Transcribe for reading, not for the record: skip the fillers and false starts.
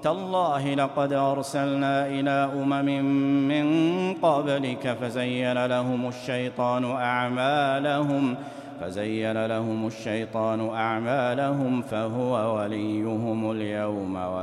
تالله لقد أرسلنا إلى أمم من قبلك فزين لهم الشيطان أعمالهم فهو وليهم اليوم